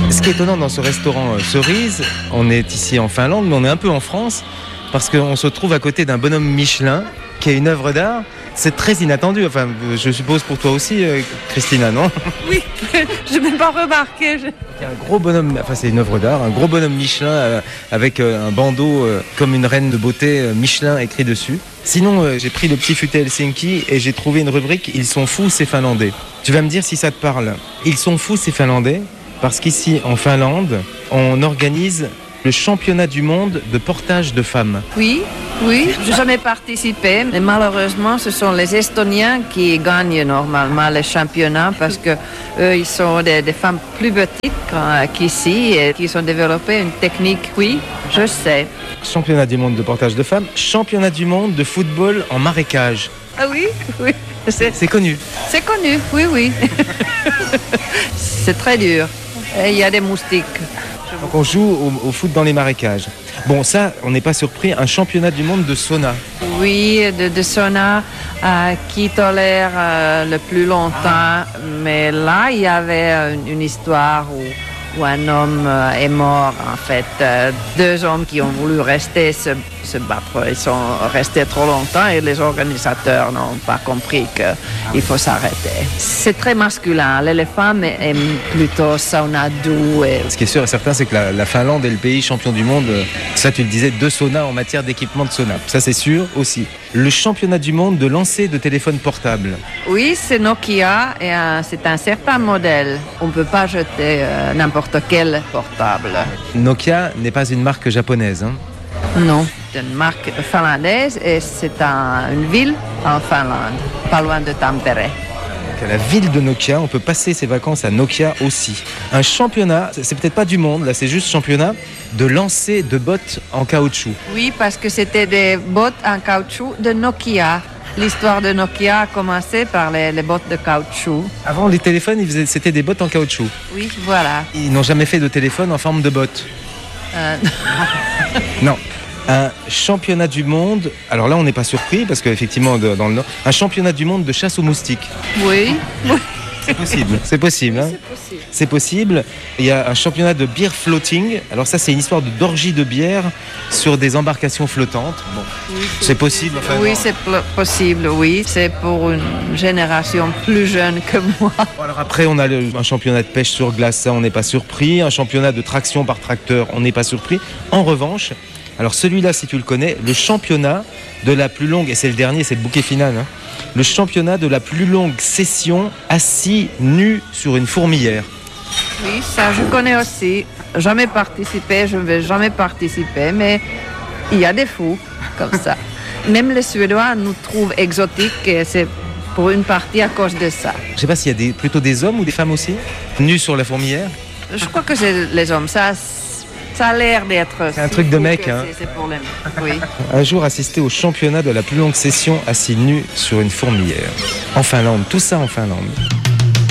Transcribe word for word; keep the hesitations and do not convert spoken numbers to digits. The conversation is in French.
Ce qui est étonnant dans ce restaurant euh, Cerise, on est ici en Finlande, mais on est un peu en France, parce qu'on se trouve à côté d'un bonhomme Michelin, qui est une œuvre d'art. C'est très inattendu, enfin, je suppose pour toi aussi, euh, Christina, non? Oui, je n'ai pas remarqué. Je... Il y a un gros bonhomme, enfin c'est une œuvre d'art, un gros bonhomme Michelin euh, avec euh, un bandeau euh, comme une reine de beauté euh, Michelin écrit dessus. Sinon, euh, j'ai pris le petit futé Helsinki et j'ai trouvé une rubrique « Ils sont fous ces Finlandais ». Tu vas me dire si ça te parle. Ils sont fous ces Finlandais parce qu'ici en Finlande, on organise le championnat du monde de portage de femmes. Oui, oui, je n'ai jamais participé, mais malheureusement, ce sont les Estoniens qui gagnent normalement les championnats parce que eux, ils sont des, des femmes plus petites qu'ici et qui ont développé une technique. Oui, je sais. Championnat du monde de portage de femmes, championnat du monde de football en marécage. Ah oui, oui. C'est, c'est connu. C'est connu, oui, oui. C'est très dur. Et il y a des moustiques. Donc on joue au, au foot dans les marécages. Bon, ça, on n'est pas surpris. Un championnat du monde de sauna. Oui, de, de sauna euh, qui tolère euh, le plus longtemps. Mais là, il y avait une, une histoire où, où un homme euh, est mort, en fait. Euh, deux hommes qui ont voulu rester se, se battre. Ils sont restés trop longtemps et les organisateurs n'ont pas compris qu'il faut s'arrêter. C'est très masculin. Les femmes aiment plutôt sauna doux. Et... Ce qui est sûr et certain, c'est que la, la Finlande est le pays champion du monde. Ça, tu le disais, de sauna en matière d'équipement de sauna. Ça, c'est sûr aussi. Le championnat du monde de lancer de téléphone portable. Oui, c'est Nokia et euh, c'est un certain modèle. On ne peut pas jeter euh, n'importe quel portable. Nokia n'est pas une marque japonaise, hein? Non, c'est une marque finlandaise et c'est un, une ville en Finlande, pas loin de Tampere. À la ville de Nokia, on peut passer ses vacances à Nokia aussi. Un championnat, c'est peut-être pas du monde, là c'est juste championnat de lancer de bottes en caoutchouc. Oui, parce que c'était des bottes en caoutchouc de Nokia. L'histoire de Nokia a commencé par les, les bottes de caoutchouc. Avant, les téléphones, ils faisaient, c'était des bottes en caoutchouc. Oui, voilà. Ils n'ont jamais fait de téléphone en forme de botte. Euh... Non. Un championnat du monde, alors là on n'est pas surpris parce qu'effectivement dans le Nord, un championnat du monde de chasse aux moustiques. Oui, oui. C'est possible, c'est possible, hein. C'est possible. C'est possible. Il y a un championnat de beer floating. Alors ça, c'est une histoire de d'orgie de bière sur des embarcations flottantes. Bon, oui, c'est, c'est possible. Enfin, oui, non. c'est pl- possible. Oui, c'est pour une génération plus jeune que moi. Bon, alors après, on a le, un championnat de pêche sur glace. Ça, on n'est pas surpris. Un championnat de traction par tracteur, on n'est pas surpris. En revanche, alors celui-là, si tu le connais, le championnat de la plus longue, et c'est le dernier, c'est le bouquet final, hein, le championnat de la plus longue session assis nu sur une fourmilière. Oui, ça je connais aussi. Jamais participé, je ne vais jamais participer, mais il y a des fous comme ça. Même les Suédois nous trouvent exotiques et c'est pour une partie à cause de ça. Je ne sais pas s'il y a des, plutôt des hommes ou des femmes aussi, nus sur la fourmilière. Je crois que c'est les hommes, ça... Ça a l'air d'être... C'est un truc de mec, hein. C'est, c'est pour les mecs, oui. Un jour, assister au championnat de la plus longue session assis nu sur une fourmilière. En Finlande, tout ça en Finlande.